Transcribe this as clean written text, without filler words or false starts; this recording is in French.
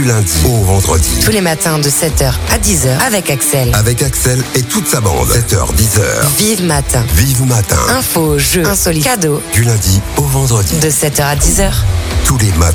du lundi au vendredi. Tous les matins de 7h à 10h avec Axel. Avec Axel et toute sa bande. 7h, 10h. Vive Matin. Vive Matin. Infos, jeux, insolites, cadeaux. Du lundi au vendredi. De 7h à 10h. Tous les matins.